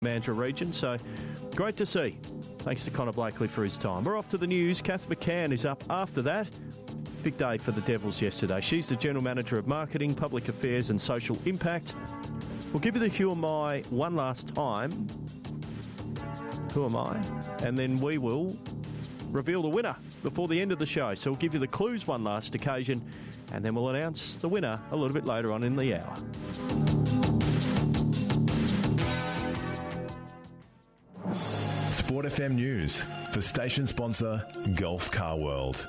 Mandurah region, so great to see. Thanks to Connor Blakely for his time. We're off to the news. Kath McCann is up after that. Big day for the Devils yesterday. She's the General Manager of Marketing, Public Affairs and Social Impact. We'll give you the Who Am I one last time. Who am I? And then we will reveal the winner before the end of the show. So we'll give you the clues one last occasion, and then we'll announce the winner a little bit later on in the hour. Sport FM News for station sponsor Gulf Car World.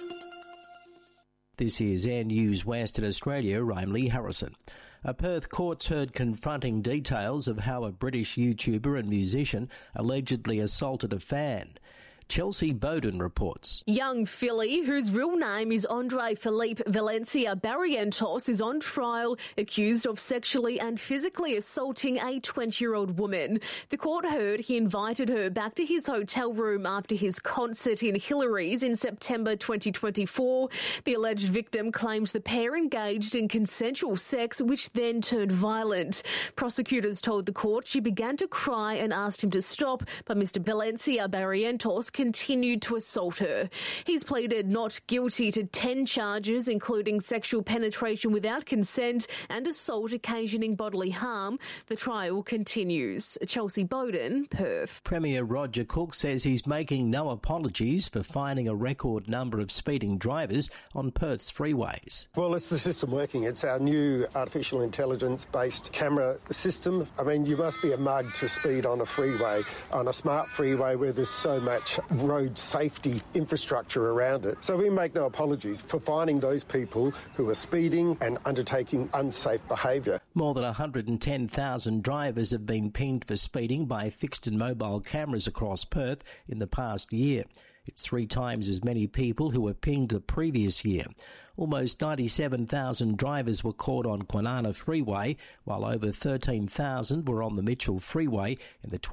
This is Air News Western Australia. I'm Lee Harrison. A Perth court's heard confronting details of how a British YouTuber and musician allegedly assaulted a fan. Chelsea Bowden reports. Young Philly, whose real name is Andre Felipe Valencia Barrientos, is on trial accused of sexually and physically assaulting a 20-year-old woman. The court heard he invited her back to his hotel room after his concert in Hillary's in September 2024. The alleged victim claims the pair engaged in consensual sex, which then turned violent. Prosecutors told the court she began to cry and asked him to stop, but Mr. Valencia Barrientos continued to assault her. He's pleaded not guilty to 10 charges, including sexual penetration without consent and assault occasioning bodily harm. The trial continues. Chelsea Bowden, Perth. Premier Roger Cook says he's making no apologies for fining a record number of speeding drivers on Perth's freeways. Well, it's the system working. It's our new artificial intelligence-based camera system. I mean, you must be a mug to speed on a freeway, on a smart freeway where there's so much road safety infrastructure around it. So we make no apologies for finding those people who are speeding and undertaking unsafe behaviour. More than 110,000 drivers have been pinged for speeding by fixed and mobile cameras across Perth in the past year. It's 3 times as many people who were pinged the previous year. Almost 97,000 drivers were caught on Kwinana Freeway, while over 13,000 were on the Mitchell Freeway in the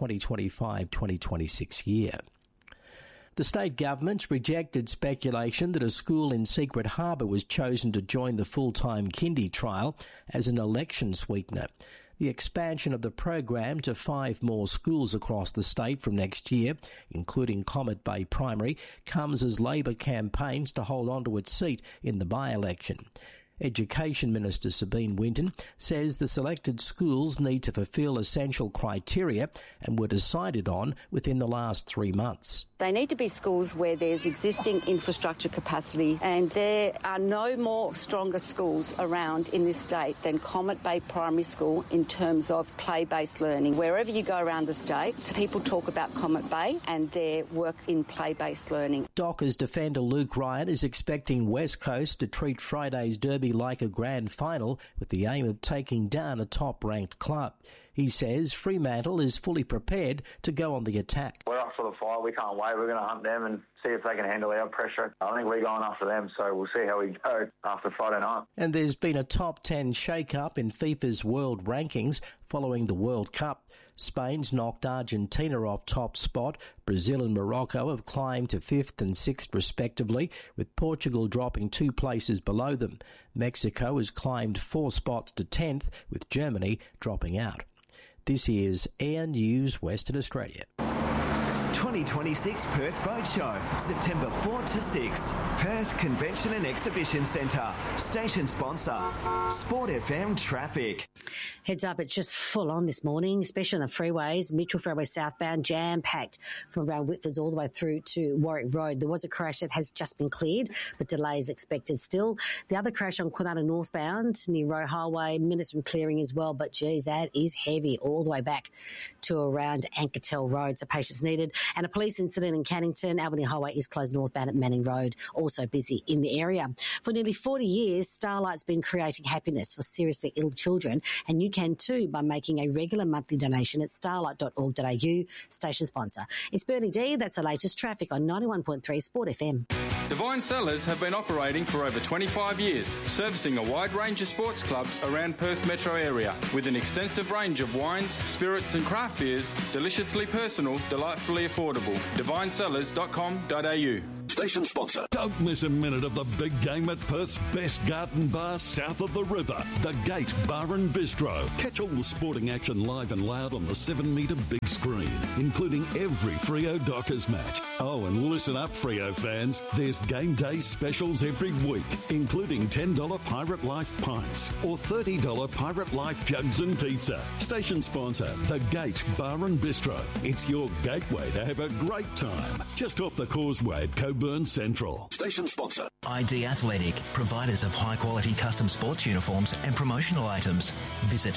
2025-2026 year. The state government rejected speculation that a school in Secret Harbour was chosen to join the full-time kindy trial as an election sweetener. The expansion of the program to 5 more schools across the state from next year, including Comet Bay Primary, comes as Labor campaigns to hold on to its seat in the by-election. Education Minister Sabine Winton says the selected schools need to fulfil essential criteria and were decided on within the last 3 months. They need to be schools where there's existing infrastructure capacity, and there are no more stronger schools around in this state than Comet Bay Primary School in terms of play-based learning. Wherever you go around the state, people talk about Comet Bay and their work in play-based learning. Dockers defender Luke Ryan is expecting West Coast to treat Friday's derby like a grand final with the aim of taking down a top-ranked club. He says Fremantle is fully prepared to go on the attack. We're up for the fight. We can't wait. We're going to hunt them and see if they can handle our pressure. I think we're going after them, so we'll see how we go after Friday night. And there's been a top 10 shake-up in FIFA's world rankings following the World Cup. Spain's knocked Argentina off top spot. Brazil and Morocco have climbed to 5th and 6th respectively, with Portugal dropping 2 places below them. Mexico has climbed 4 spots to 10th, with Germany dropping out. This is Air News Western Australia. 2026 Perth Boat Show, September 4 to 6. Perth Convention and Exhibition Centre. Station sponsor, Sport FM Traffic. Heads up, it's just full on this morning, especially on the freeways. Mitchell Freeway southbound, jam-packed from around Whitfords all the way through to Warwick Road. There was a crash that has just been cleared, but delays expected still. The other crash on Kwinana northbound near Roe Highway, minutes from clearing as well, but geez, that is heavy all the way back to around Ankertel Road, so patience needed. And a police incident in Cannington. Albany Highway is closed northbound at Manning Road, also busy in the area. For nearly 40 years, Starlight's been creating happiness for seriously ill children, and you can too by making a regular monthly donation at starlight.org.au, station sponsor. It's Bernie D. That's the latest traffic on 91.3 Sport FM. Divine Cellars have been operating for over 25 years, servicing a wide range of sports clubs around Perth metro area with an extensive range of wines, spirits and craft beers, deliciously personal, delightfully affordable. DivineCellars.com.au. Station sponsor. Don't miss a minute of the big game at Perth's best garden bar south of the river, The Gate Bar and Bistro. Catch all the sporting action live and loud on the 7-metre big screen, including every Freo Dockers match. Oh, and listen up, Freo fans. There's game day specials every week, including $10 Pirate Life pints or $30 Pirate Life jugs and pizza. Station sponsor, The Gate Bar and Bistro. It's your gateway to have a great time. Just off the Causeway at Coburn Central. Station sponsor. ID Athletic, providers of high-quality custom sports uniforms and promotional items. Visit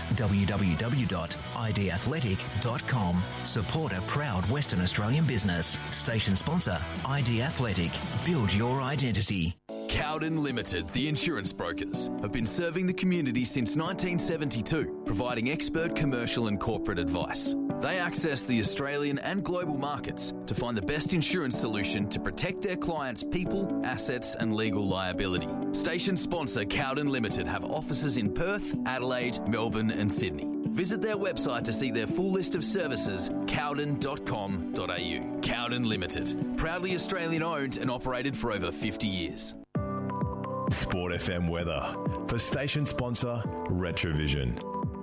www.idathletic.com. Support a proud Western Australian business. Station sponsor, ID Athletic. Build your identity. Cowden Limited, the insurance brokers, have been serving the community since 1972, providing expert commercial and corporate advice. They access the Australian and global markets to find the best insurance solution to protect their clients' people, assets and legal liability. Station sponsor Cowden Limited have offices in Perth, Adelaide, Melbourne and Sydney. Visit their website to see their full list of services, cowden.com.au. Cowden Limited, proudly Australian owned and operated for over 50 years. Sport FM weather for station sponsor Retrovision.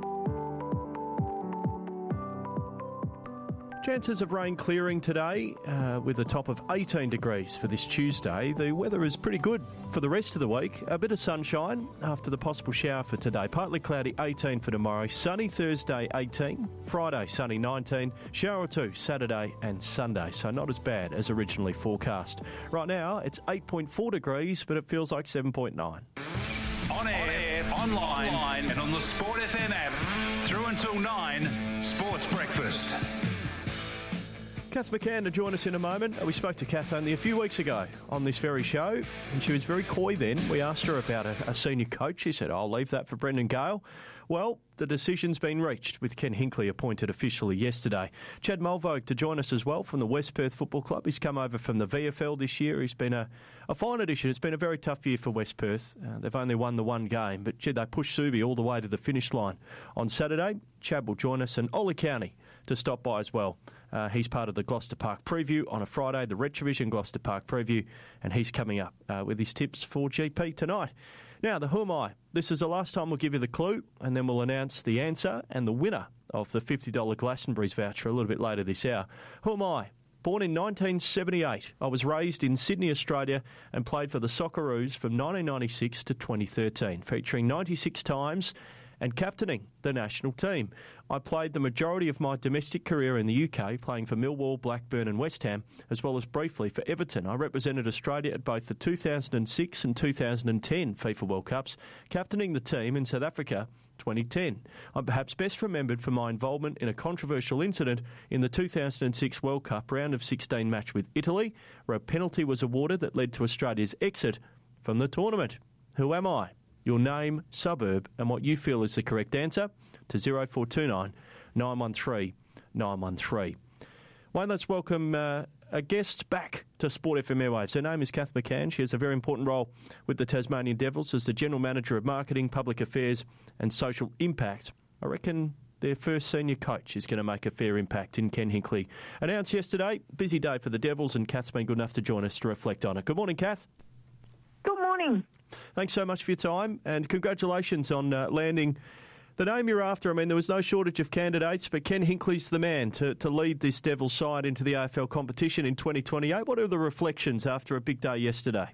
Chances of rain clearing today with a top of 18 degrees for this Tuesday. The weather is pretty good for the rest of the week. A bit of sunshine after the possible shower for today. Partly cloudy, 18 for tomorrow. Sunny Thursday, 18. Friday, sunny, 19. Shower or two Saturday and Sunday. So not as bad as originally forecast. Right now, it's 8.4 degrees, but it feels like 7.9. On air, online, and on the Sport FM app. Through until 9, Sports Breakfast. Kath McCann to join us in a moment. We spoke to Kath only a few weeks ago on this very show, and she was very coy then. We asked her about a senior coach. She said, I'll leave that for Brendan Gale. Well, the decision's been reached with Ken Hinkley appointed officially yesterday. Chad Mulvogue to join us as well from the West Perth Football Club. He's come over from the VFL this year. He's been a fine addition. It's been a very tough year for West Perth. They've only won the one game, but they pushed Subi all the way to the finish line on Saturday. Chad will join us, and Ollie County to stop by as well. He's part of the Gloucester Park preview on a Friday, the Retrovision Gloucester Park preview, and he's coming up with his tips for GP tonight. Now, the Who Am I? This is the last time we'll give you the clue, and then we'll announce the answer and the winner of the $50 Glastonbury's voucher a little bit later this hour. Who am I? Born in 1978, I was raised in Sydney, Australia, and played for the Socceroos from 1996 to 2013, featuring 96 times and captaining the national team. I played the majority of my domestic career in the UK, playing for Millwall, Blackburn and West Ham, as well as briefly for Everton. I represented Australia at both the 2006 and 2010 FIFA World Cups, captaining the team in South Africa 2010. I'm perhaps best remembered for my involvement in a controversial incident in the 2006 World Cup round of 16 match with Italy, where a penalty was awarded that led to Australia's exit from the tournament. Who am I? Your name, suburb, and what you feel is the correct answer to 0429 913 913. Wayne, let's welcome a guest back to Sport FM Airwaves. Her name is Kath McCann. She has a very important role with the Tasmanian Devils as the General Manager of Marketing, Public Affairs and Social Impact. I reckon their first senior coach is going to make a fair impact in Ken Hinkley. Announced yesterday, busy day for the Devils, and Kath's been good enough to join us to reflect on it. Good morning, Kath. Good morning. Thanks so much for your time, and congratulations on landing the name you're after. I mean, there was no shortage of candidates, but Ken Hinkley's the man to lead this Devils side into the AFL competition in 2028. What are the reflections after a big day yesterday?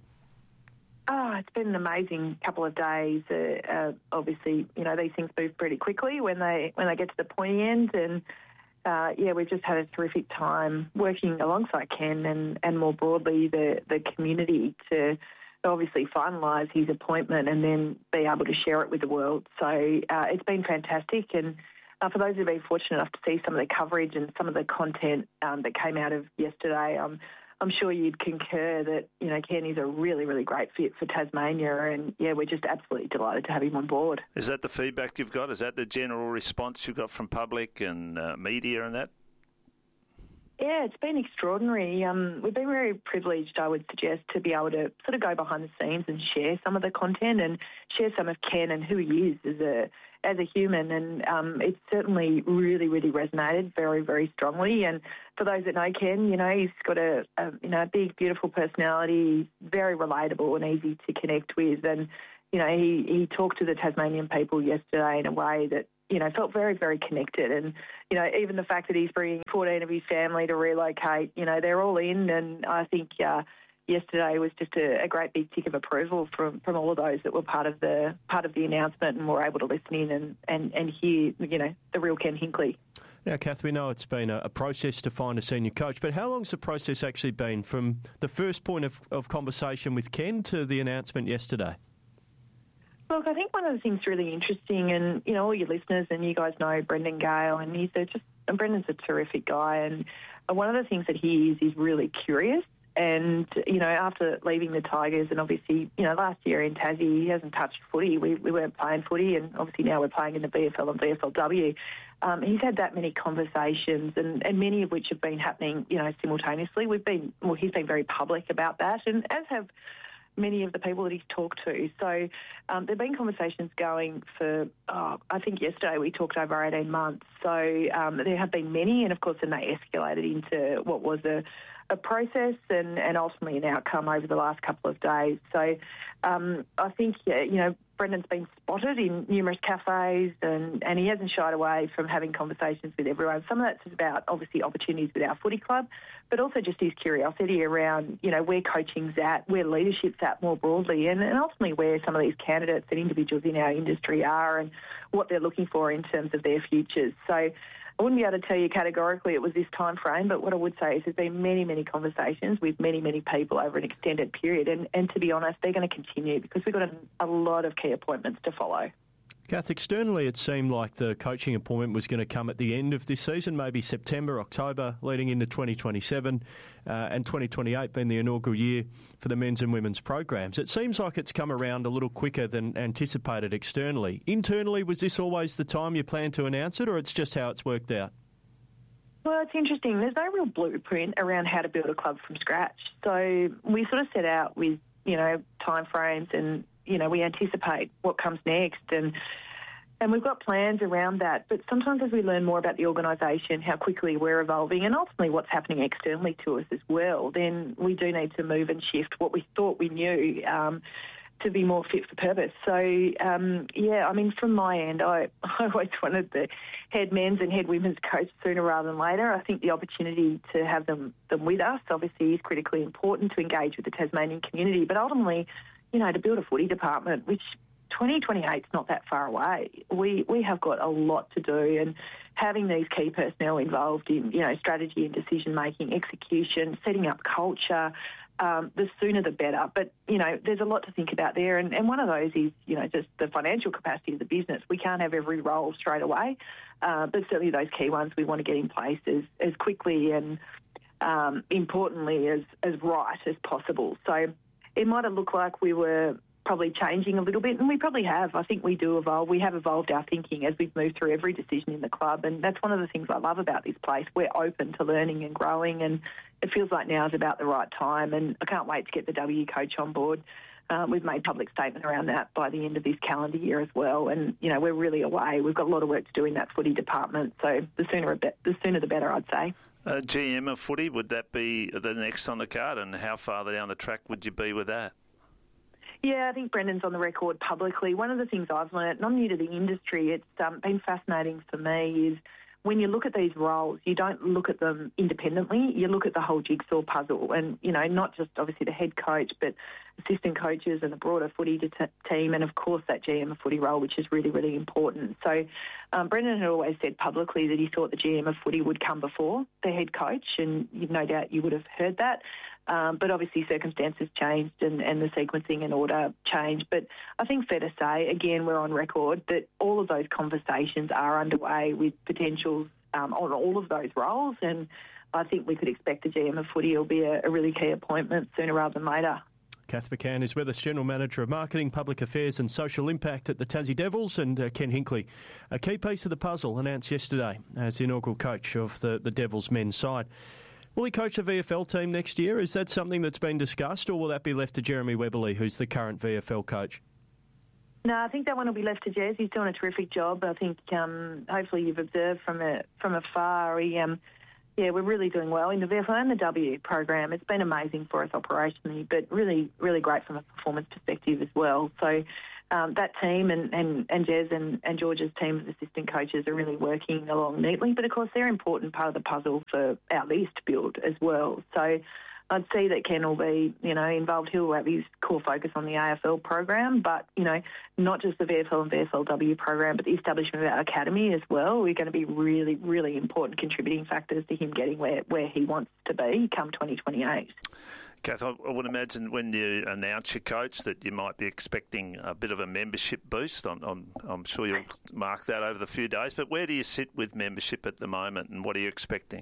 Oh, it's been an amazing couple of days. Obviously, you know, these things move pretty quickly when they get to the pointy end, and we've just had a terrific time working alongside Ken and more broadly the community to obviously finalise his appointment and then be able to share it with the world. So it's been fantastic, and for those who've been fortunate enough to see some of the coverage and some of the content that came out of yesterday, I'm sure you'd concur that, you know, Ken is a really, really great fit for Tasmania, and we're just absolutely delighted to have him on board. Is that the feedback you've got? Is that the general response you've got from public and media and that? Yeah, it's been extraordinary. We've been very privileged, I would suggest, to be able to sort of go behind the scenes and share some of the content and share some of Ken and who he is as a human, and it's certainly really, really resonated very, very strongly. And for those that know Ken, he's got a big, beautiful personality, very relatable and easy to connect with. And, he talked to the Tasmanian people yesterday in a way that, felt very, very connected. And, even the fact that he's bringing 14 of his family to relocate, they're all in. And I think yesterday was just a great big tick of approval from all of those that were part of the announcement and were able to listen in and hear, the real Ken Hinkley. Now, Kath, we know it's been a process to find a senior coach, but how long's the process actually been from the first point of conversation with Ken to the announcement yesterday? Look, I think one of the things really interesting, and, all your listeners and you guys know Brendan Gale, and Brendan's a terrific guy, and one of the things that he is really curious. And, after leaving the Tigers and obviously, last year in Tassie, he hasn't touched footy. We weren't playing footy, and obviously now we're playing in the VFL and VFLW. He's had that many conversations and many of which have been happening, simultaneously. He's been very public about that, and as have many of the people that he's talked to. So there have been conversations going for, I think yesterday we talked over 18 months. So there have been many, and of course then they escalated into what was a process and ultimately an outcome over the last couple of days. So I think, Brendan's been spotted in numerous cafes and he hasn't shied away from having conversations with everyone. Some of that's about, obviously, opportunities with our footy club, but also just his curiosity around, where coaching's at, where leadership's at more broadly, and ultimately where some of these candidates and individuals in our industry are and what they're looking for in terms of their futures. So I wouldn't be able to tell you categorically it was this time frame, but what I would say is there's been many, many conversations with many, many people over an extended period. And to be honest, they're going to continue because we've got a lot of key appointments to follow. Kath, externally it seemed like the coaching appointment was going to come at the end of this season, maybe September, October, leading into 2027, and 2028 being the inaugural year for the men's and women's programs. It seems like it's come around a little quicker than anticipated externally. Internally, was this always the time you planned to announce it, or it's just how it's worked out? Well, it's interesting. There's no real blueprint around how to build a club from scratch. So we sort of set out with, timeframes and, we anticipate what comes next and we've got plans around that. But sometimes as we learn more about the organisation, how quickly we're evolving and ultimately what's happening externally to us as well, then we do need to move and shift what we thought we knew to be more fit for purpose. So, from my end, I always wanted the head men's and head women's coach sooner rather than later. I think the opportunity to have them with us obviously is critically important to engage with the Tasmanian community, but ultimately, to build a footy department, which 2028 is not that far away. We have got a lot to do, and having these key personnel involved in, strategy and decision-making, execution, setting up culture, the sooner the better. But, there's a lot to think about there, and one of those is, just the financial capacity of the business. We can't have every role straight away, but certainly those key ones we want to get in place as quickly and importantly as right as possible. So it might have looked like we were probably changing a little bit, and we probably have. I think we do evolve. We have evolved our thinking as we've moved through every decision in the club, and that's one of the things I love about this place. We're open to learning and growing, and it feels like now is about the right time, and I can't wait to get the W coach on board. We've made public statement around that by the end of this calendar year as well, and, we're really away. We've got a lot of work to do in that footy department, so the sooner the better, I'd say. GM of footy, would that be the next on the card, and how far down the track would you be with that? Yeah, I think Brendan's on the record publicly. One of the things I've learnt, and I'm new to the industry, it's been fascinating for me, is when you look at these roles, you don't look at them independently. You look at the whole jigsaw puzzle and, not just obviously the head coach, but assistant coaches and the broader footy team and, of course, that GM of footy role, which is really, really important. So Brendan had always said publicly that he thought the GM of footy would come before the head coach, and no doubt you would have heard that. But obviously circumstances changed and the sequencing and order changed. But I think fair to say, again, we're on record that all of those conversations are underway with potentials on all of those roles. And I think we could expect the GM of footy will be a really key appointment sooner rather than later. Kath McCann is with us, General Manager of Marketing, Public Affairs and Social Impact at the Tassie Devils, and Ken Hinkley, a key piece of the puzzle, announced yesterday as the inaugural coach of the Devils men's side. Will he coach the VFL team next year? Is that something that's been discussed, or will that be left to Jeremy Webberley, who's the current VFL coach? No, I think that one will be left to Jez. He's doing a terrific job. I think hopefully you've observed from afar. We're really doing well in the VFL and the W program. It's been amazing for us operationally, but really, really great from a performance perspective as well. So that team and Jez and George's team of assistant coaches are really working along neatly. But, of course, they're an important part of the puzzle for our list build as well. So I'd see that Ken will be, involved. He'll have his core focus on the AFL program, but, not just the VFL and VFLW program, but the establishment of our academy as well. We're going to be really, really important contributing factors to him getting where he wants to be come 2028. Kath, I would imagine when you announce your coach that you might be expecting a bit of a membership boost. I'm sure you'll mark that over the few days, but where do you sit with membership at the moment and what are you expecting?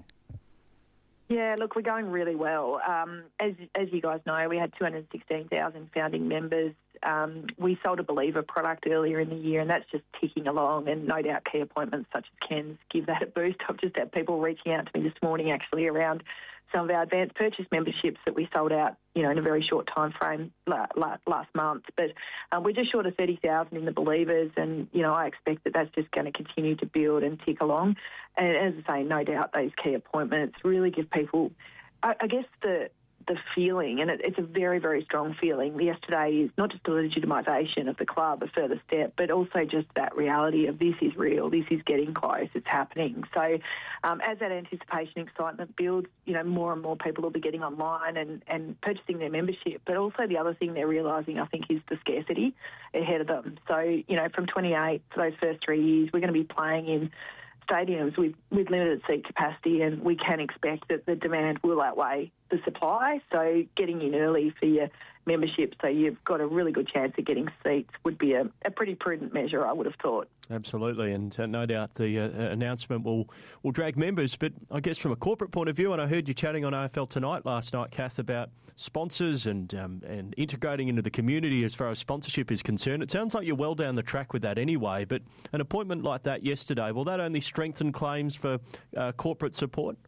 Yeah, look, we're going really well. As you guys know, we had 216,000 founding members. We sold a Believer product earlier in the year, and that's just ticking along. And no doubt key appointments such as Ken's give that a boost. I've just had people reaching out to me this morning actually around some of our advanced purchase memberships that we sold out, in a very short time frame last month. But we're just short of 30,000 in the Believers, and, I expect that that's just going to continue to build and tick along. And as I say, no doubt those key appointments really give people, I guess, the feeling, and it's a very, very strong feeling. Yesterday is not just the legitimisation of the club, a further step, but also just that reality of this is real, this is getting close, it's happening. So as that anticipation, excitement builds, more and more people will be getting online and purchasing their membership. But also the other thing they're realising, I think, is the scarcity ahead of them. So, from 28 for those first 3 years, we're going to be playing in stadiums with limited seat capacity, and we can expect that the demand will outweigh the supply. So getting in early for your membership so you've got a really good chance of getting seats would be a pretty prudent measure, I would have thought. Absolutely, and no doubt the announcement will drag members. But I guess from a corporate point of view, and I heard you chatting on AFL Tonight last night, Kath, about sponsors and integrating into the community as far as sponsorship is concerned. It sounds like you're well down the track with that anyway, but an appointment like that yesterday, will that only strengthen claims for corporate support?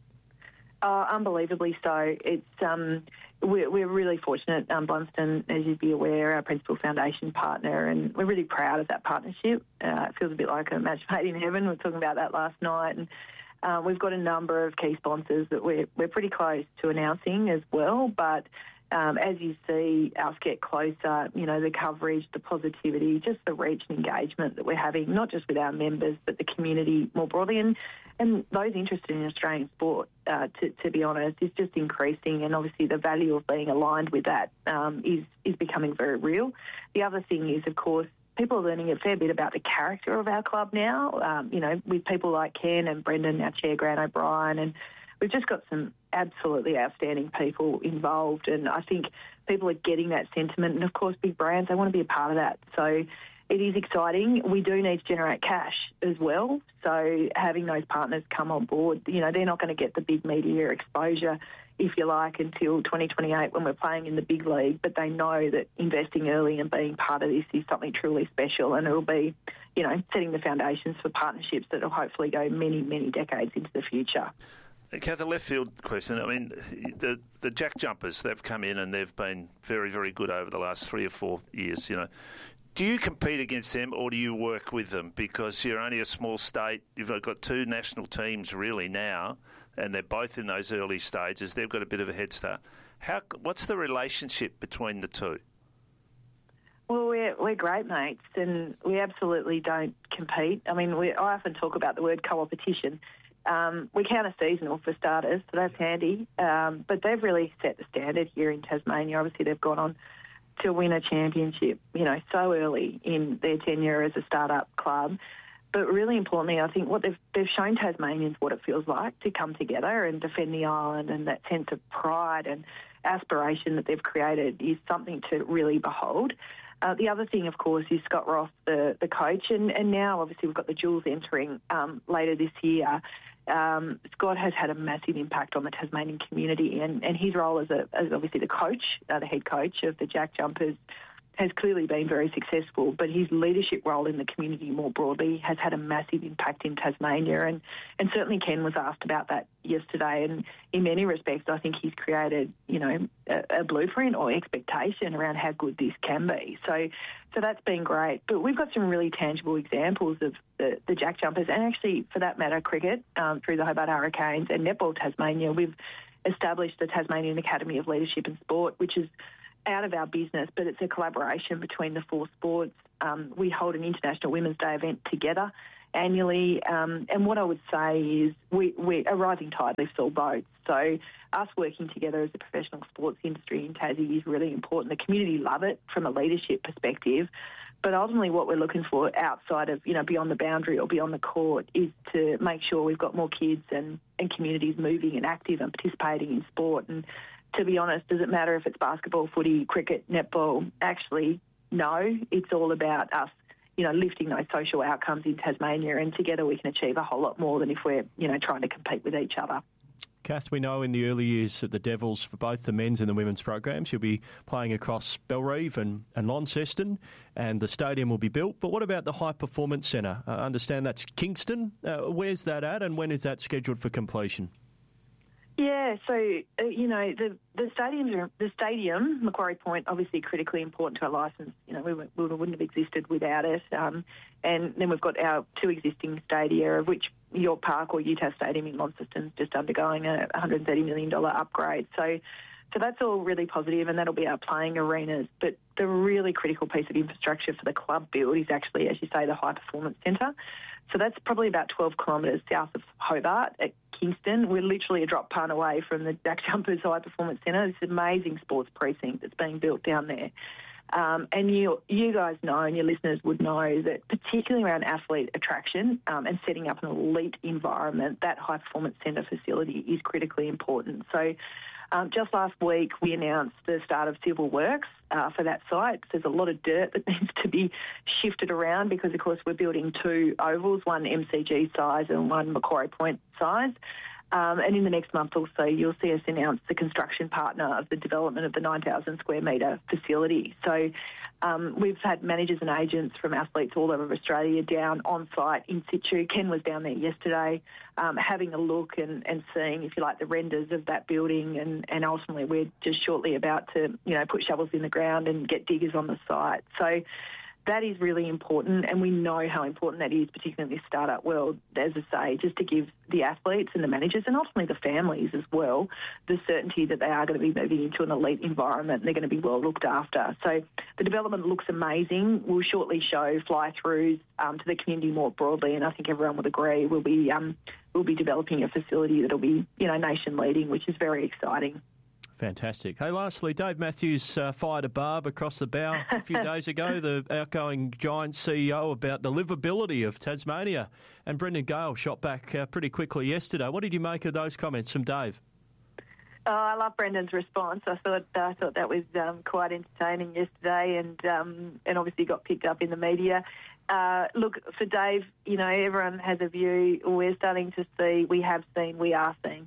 Unbelievably so. It's we're really fortunate. Blundstone, as you'd be aware, our principal foundation partner, and we're really proud of that partnership. It feels a bit like a match made in heaven. We were talking about that last night, and we've got a number of key sponsors that we're pretty close to announcing as well. But as you see us get closer, the coverage, the positivity, just the reach and engagement that we're having, not just with our members, but the community more broadly, and those interested in Australian sport, to be honest, is just increasing. And obviously the value of being aligned with that is becoming very real. The other thing is, of course, people are learning a fair bit about the character of our club now, with people like Ken and Brendan, our chair, Grant O'Brien, and we've just got some absolutely outstanding people involved, and I think people are getting that sentiment. And, of course, big brands, they want to be a part of that. So it is exciting. We do need to generate cash as well. So having those partners come on board, they're not going to get the big media exposure, if you like, until 2028 when we're playing in the big league. But they know that investing early and being part of this is something truly special, and it'll be, setting the foundations for partnerships that will hopefully go many, many decades into the future. Kath, a left field question. I mean, the Jack Jumpers, they've come in and they've been very, very good over the last 3 or 4 years, Do you compete against them or do you work with them? Because you're only a small state. You've got 2 national teams really now, and they're both in those early stages. They've got a bit of a head start. What's the relationship between the two? Well, we're great mates, and we absolutely don't compete. I mean, I often talk about the word co-opetition. We count a seasonal for starters, so that's handy. But they've really set the standard here in Tasmania. Obviously, they've gone on to win a championship, so early in their tenure as a start-up club. But really importantly, I think what they've shown Tasmanians what it feels like to come together and defend the island, and that sense of pride and aspiration that they've created is something to really behold. The other thing, of course, is Scott Ross, the coach, and now obviously we've got the Jules entering later this year. Scott has had a massive impact on the Tasmanian community, and his role as obviously the coach, the head coach of the Jack Jumpers, has clearly been very successful, but his leadership role in the community more broadly has had a massive impact in Tasmania. And certainly Ken was asked about that yesterday. And in many respects, I think he's created, a blueprint or expectation around how good this can be. So that's been great. But we've got some really tangible examples of the Jack Jumpers, and actually, for that matter, cricket through the Hobart Hurricanes and Netball Tasmania. We've established the Tasmanian Academy of Leadership and Sport, which is out of our business, but it's a collaboration between the four sports. We hold an International Women's Day event together annually, and what I would say is we a rising tide lifts all boats. So us working together as a professional sports industry in Tassie is really important. The community love it from a leadership perspective, but ultimately what we're looking for outside of, beyond the boundary or beyond the court is to make sure we've got more kids and communities moving and active and participating in sport. And to be honest, does it matter if it's basketball, footy, cricket, netball? Actually, no. It's all about us, lifting those social outcomes in Tasmania, and together we can achieve a whole lot more than if we're, trying to compete with each other. Kath, we know in the early years at the Devils, for both the men's and the women's programs, you'll be playing across Bellerive and Launceston, and the stadium will be built. But what about the High Performance Centre? I understand that's Kingston. Where's that at, and when is that scheduled for completion? Yeah, so, the stadium, Macquarie Point, obviously critically important to our licence. We wouldn't have existed without it. And then we've got our two existing stadia, of which York Park or Utah Stadium in Launceston is just undergoing a $130 million upgrade. So that's all really positive, and that'll be our playing arenas. But the really critical piece of infrastructure for the club build is actually, as you say, the High Performance Centre. So that's probably about 12 kilometres south of Hobart at Kingston. We're literally a drop punt away from the Jack Jumpers High Performance Centre. This amazing sports precinct that's being built down there. And you guys know, and your listeners would know, that particularly around athlete attraction and setting up an elite environment, that High Performance Centre facility is critically important. So just last week we announced the start of civil works for that site. There's a lot of dirt that needs to be shifted around because, of course, we're building two ovals, one MCG size and one Macquarie Point size. And in the next month or so, you'll see us announce the construction partner of the development of the 9,000 square metre facility. So we've had managers and agents from athletes all over Australia down on site in situ. Ken was down there yesterday having a look and seeing, if you like, the renders of that building. And ultimately we're just shortly about to, put shovels in the ground and get diggers on the site. So that is really important, and we know how important that is, particularly in this startup world, as I say, just to give the athletes and the managers and ultimately the families as well the certainty that they are going to be moving into an elite environment and they're going to be well looked after. So the development looks amazing. We'll shortly show fly-throughs to the community more broadly, and I think everyone would agree we'll be developing a facility that'll be, nation-leading, which is very exciting. Fantastic. Hey, lastly, Dave Matthews fired a barb across the bow a few days ago, the outgoing Giants CEO, about the livability of Tasmania. And Brendan Gale shot back pretty quickly yesterday. What did you make of those comments from Dave? Oh, I love Brendan's response. I thought that was quite entertaining yesterday, and obviously got picked up in the media. Look, for Dave, everyone has a view. We're starting to see, we are seeing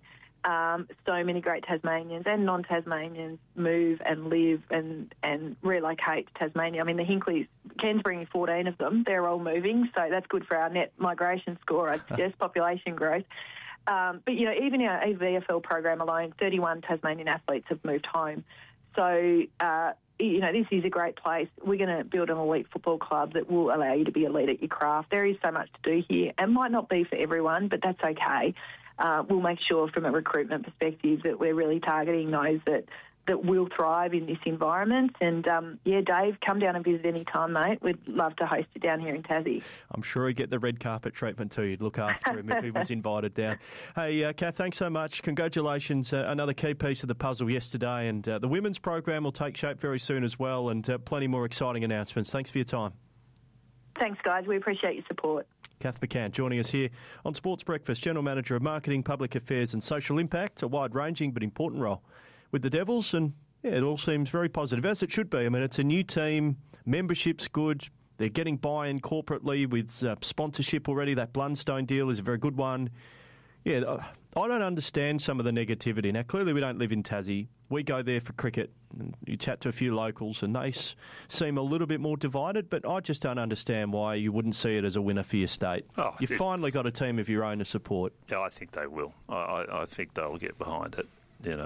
so many great Tasmanians and non-Tasmanians move and live and relocate to Tasmania. I mean, the Hinckley's, Ken's bringing 14 of them. They're all moving, so that's good for our net migration score, I suggest, population growth. But, even our VFL program alone, 31 Tasmanian athletes have moved home. So, this is a great place. We're going to build an elite football club that will allow you to be elite at your craft. There is so much to do here, and might not be for everyone, but that's okay. We'll make sure from a recruitment perspective that we're really targeting those that will thrive in this environment. And, Dave, come down and visit any time, mate. We'd love to host you down here in Tassie. I'm sure he'd get the red carpet treatment too. You'd look after him if he was invited down. Hey, Kath, thanks so much. Congratulations. Another key piece of the puzzle yesterday. And the women's program will take shape very soon as well, and plenty more exciting announcements. Thanks for your time. Thanks, guys. We appreciate your support. Kath McCann joining us here on Sports Breakfast, General Manager of Marketing, Public Affairs and Social Impact, a wide-ranging but important role with the Devils, and it all seems very positive, as it should be. I mean, it's a new team, membership's good, they're getting buy-in corporately with sponsorship already. That Blundstone deal is a very good one. Yeah, I don't understand some of the negativity. Now, clearly we don't live in Tassie. We go there for cricket. And you chat to a few locals and they seem a little bit more divided, but I just don't understand why you wouldn't see it as a winner for your state. You've finally got a team of your own to support. Yeah, I think they will. I think they'll get behind it.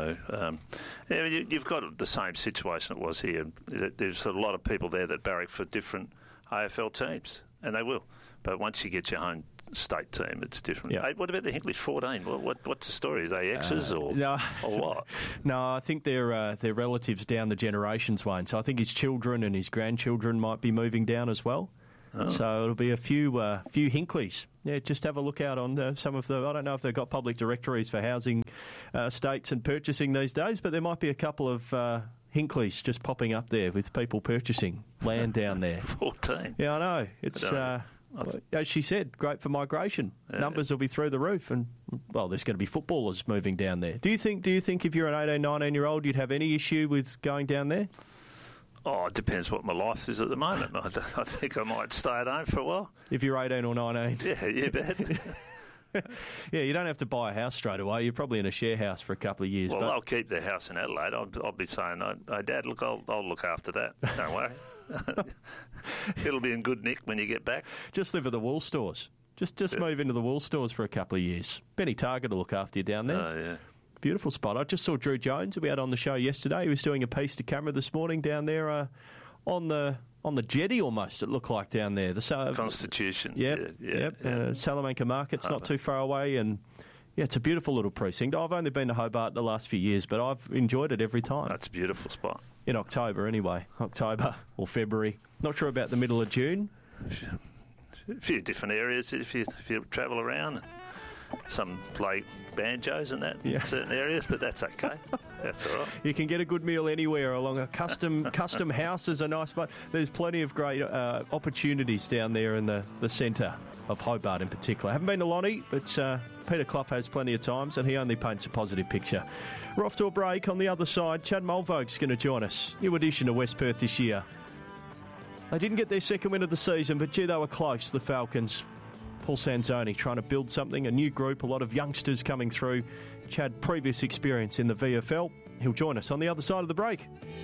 You've got the same situation it was here. There's a lot of people there that barrack for different AFL teams, and they will. But once you get your own state team, it's different. Yeah. Hey, what about the Hinckley 14? What's the story? Is they exes or what? No, I think they're relatives down the generations, Wayne. So I think his children and his grandchildren might be moving down as well. Oh. So it'll be a few Hinkleys. Yeah, just have a look out on some of the... I don't know if they've got public directories for housing estates and purchasing these days, but there might be a couple of Hinkleys just popping up there with people purchasing land down there. 14. Yeah, I know. It's... as she said, great for migration. Yeah. Numbers will be through the roof, and there's going to be footballers moving down there. Do you think if you're an 18, 19-year-old, you'd have any issue with going down there? Oh, it depends what my life is at the moment. I think I might stay at home for a while. If you're 18 or 19? Yeah, you bet. Yeah, you don't have to buy a house straight away. You're probably in a share house for a couple of years. Well, I'll keep the house in Adelaide. I'll be saying, "Hey, Dad, look, I'll look after that. Don't worry. It'll be in good nick when you get back." Just live at the wool stores. Just move into the wool stores for a couple of years. Benny Target will look after you down there. Oh, yeah. Beautiful spot. I just saw Drew Jones, who we had on the show yesterday. He was doing a piece to camera this morning down there on the jetty almost, it looked like down there. The Constitution. Yep. Salamanca Market's not too far away, and it's a beautiful little precinct. I've only been to Hobart the last few years, but I've enjoyed it every time. That's a beautiful spot. In October anyway. October or February. Not sure about the middle of June. A few different areas if you travel around. Some play banjos and that in certain areas, but that's okay. That's all right. You can get a good meal anywhere along a custom house is a nice spot. There's plenty of great opportunities down there in the centre of Hobart in particular. I haven't been to Lonnie, but Peter Clough has plenty of times, and he only paints a positive picture. We're off to a break. On the other side, Chad Mulvogue's going to join us. New addition to West Perth this year. They didn't get their second win of the season, but gee, they were close, the Falcons. Paul Sanzoni trying to build something, a new group, a lot of youngsters coming through. Chad, previous experience in the VFL. He'll join us on the other side of the break.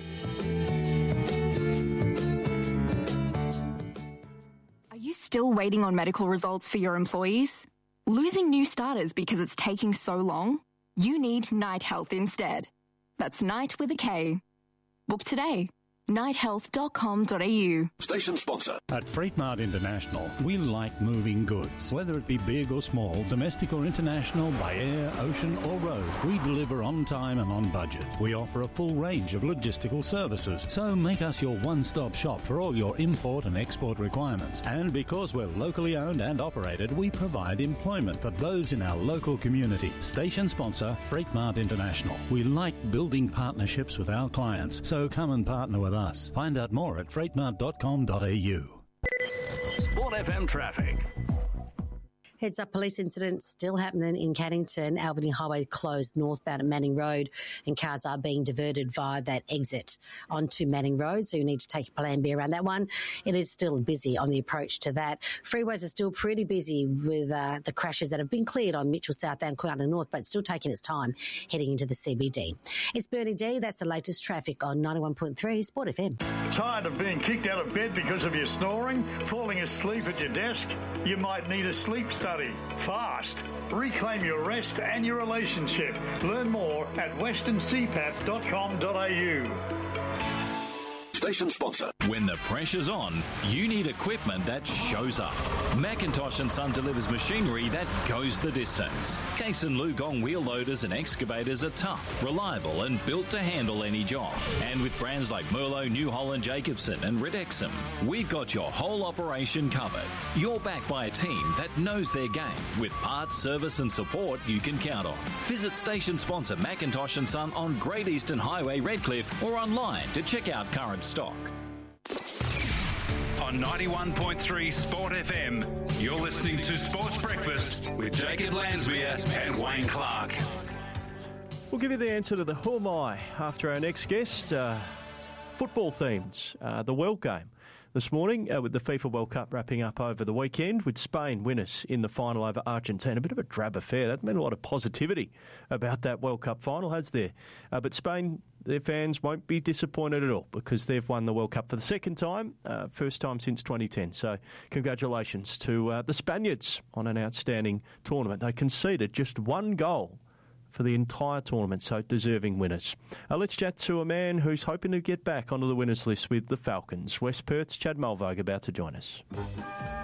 Are you still waiting on medical results for your employees? Losing new starters because it's taking so long? You need Night Health instead. That's Night with a K. Book today. nighthealth.com.au. Station sponsor. At Freight Mart International, we like moving goods. Whether it be big or small, domestic or international, by air, ocean or road, we deliver on time and on budget. We offer a full range of logistical services, so make us your one-stop shop for all your import and export requirements. And because we're locally owned and operated, we provide employment for those in our local community. Station sponsor, Freight Mart International. We like building partnerships with our clients, so come and partner with us. Find out more at freightmart.com.au. Sport FM traffic. Heads up, police incidents still happening in Cannington. Albany Highway closed northbound at Manning Road, and cars are being diverted via that exit onto Manning Road, so you need to take your plan B around that one. It is still busy on the approach to that. Freeways are still pretty busy with the crashes that have been cleared on Mitchell South and Coonatta North, but still taking its time heading into the CBD. It's Bernie D. That's the latest traffic on 91.3 Sport FM. Tired of being kicked out of bed because of your snoring? Falling asleep at your desk? You might need a sleep study. Fast. Reclaim your rest and your relationship. Learn more at westerncpap.com.au. Station sponsor. When the pressure's on, you need equipment that shows up. Macintosh & Son delivers machinery that goes the distance. Case and Lugong wheel loaders and excavators are tough, reliable and built to handle any job. And with brands like Merlo, New Holland, Jacobson and Ridexum, we've got your whole operation covered. You're backed by a team that knows their game with parts, service and support you can count on. Visit station sponsor Macintosh & Son on Great Eastern Highway, Redcliffe, or online to check out current stock. On 91.3 Sport FM, you're listening to Sports Breakfast with Jacob Lansmere and Wayne Clark. We'll give you the answer to the who am I after our next guest. Football themes, the World Game. this morning with the FIFA World Cup wrapping up over the weekend with Spain winners in the final over Argentina. A bit of a drab affair. There's been a lot of positivity about that World Cup final, has there? But Spain, their fans won't be disappointed at all because they've won the World Cup for the second time, first time since 2010. So congratulations to the Spaniards on an outstanding tournament. They conceded just one goal for the entire tournament, so deserving winners. Let's chat to a man who's hoping to get back onto the winners list with the Falcons. West Perth's Chad Mulvogue about to join us.